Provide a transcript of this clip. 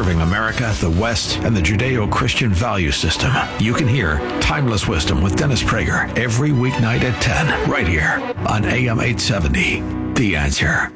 serving America, the West, and the Judeo-Christian value system. You can hear Timeless Wisdom with Dennis Prager every weeknight at 10, right here on AM 870. The Answer.